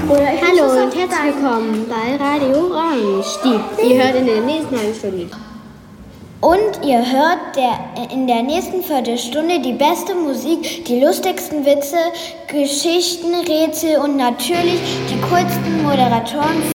Hallo und herzlich willkommen bei Radio Orange. Ihr hört in der nächsten halben Stunde. Und ihr hört in der nächsten Viertelstunde die beste Musik, die lustigsten Witze, Geschichten, Rätsel und natürlich die coolsten Moderatoren